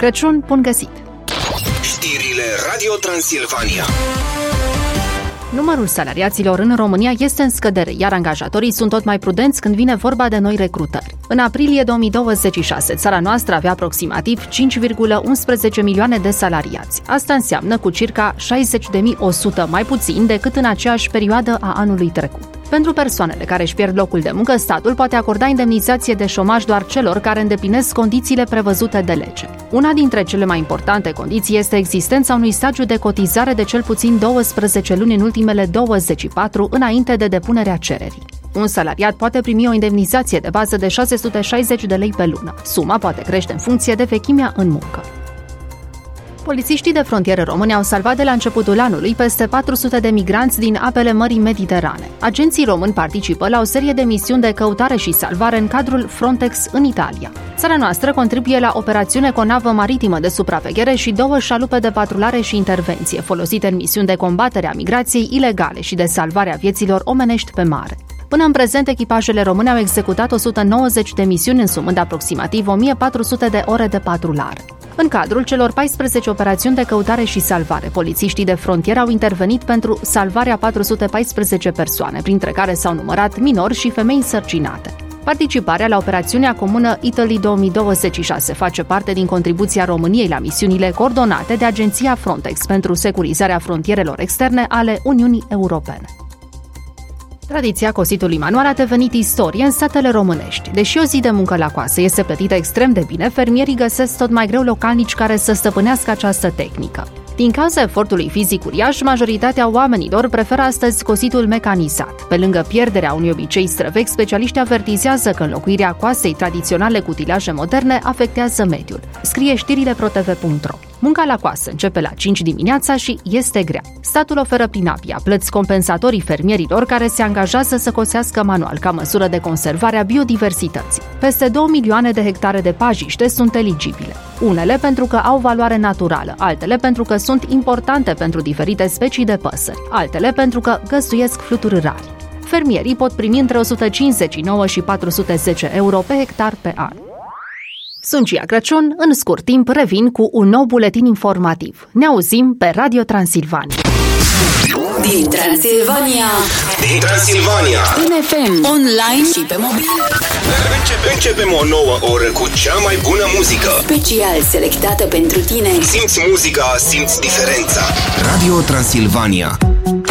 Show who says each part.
Speaker 1: Crăciun, bun găsit!
Speaker 2: Știrile Radio Transilvania.
Speaker 1: Numărul salariaților în România este în scădere, iar angajatorii sunt tot mai prudenți când vine vorba de noi recrutări. În aprilie 2026, țara noastră avea aproximativ 5,11 milioane de salariați. Asta înseamnă cu circa 60.100 mai puțin decât în aceeași perioadă a anului trecut. Pentru persoanele care își pierd locul de muncă, statul poate acorda indemnizație de șomaj doar celor care îndeplinesc condițiile prevăzute de lege. Una dintre cele mai importante condiții este existența unui stagiu de cotizare de cel puțin 12 luni în ultimele 24 înainte de depunerea cererii. Un salariat poate primi o indemnizație de bază de 660 de lei pe lună. Suma poate crește în funcție de vechimea în muncă. Polițiștii de frontieră români au salvat de la începutul anului peste 400 de migranți din apele Mării Mediterane. Agenții români participă la o serie de misiuni de căutare și salvare în cadrul Frontex în Italia. Țara noastră contribuie la operațiune cu o navă maritimă de supraveghere și 2 șalupe de patrulare și intervenție, folosite în misiuni de combatere a migrației ilegale și de salvare a vieților omenești pe mare. Până în prezent, echipajele române au executat 190 de misiuni, însumând aproximativ 1400 de ore de patrulare. În cadrul celor 14 operațiuni de căutare și salvare, polițiștii de frontieră au intervenit pentru salvarea 414 persoane, printre care s-au numărat minori și femei însărcinate. Participarea la operațiunea comună Italy 2026 face parte din contribuția României la misiunile coordonate de Agenția Frontex pentru securizarea frontierelor externe ale Uniunii Europene. Tradiția cositului manual a devenit istorie în satele românești. Deși o zi de muncă la coasă este plătită extrem de bine, fermierii găsesc tot mai greu localnici care să stăpânească această tehnică. Din cauza efortului fizic uriaș, majoritatea oamenilor preferă astăzi cositul mecanizat. Pe lângă pierderea unui obicei străvechi, specialiștii avertizează că înlocuirea coasei tradiționale cu utilaje moderne afectează mediul. Scrie știrile ProTV.ro. Munca la coasă începe la 5 dimineața și este grea. Statul oferă prin APIA plăți compensatorii fermierilor care se angajează să cosească manual ca măsură de conservare a biodiversității. Peste 2 milioane de hectare de pajiște sunt eligibile. Unele pentru că au valoare naturală, altele pentru că sunt importante pentru diferite specii de păsări, altele pentru că găzduiesc fluturi rari. Fermierii pot primi între 159 și 410 euro pe hectar pe an. Sunt Cia Crăciun, în scurt timp revin cu un nou buletin informativ. Ne auzim pe Radio Transilvania.
Speaker 3: Din Transilvania. În FM, online și pe mobil.
Speaker 2: Începem o nouă oră cu cea mai bună muzică.
Speaker 3: Special selectată pentru tine.
Speaker 2: Simți muzica, simți diferența. Radio Transilvania.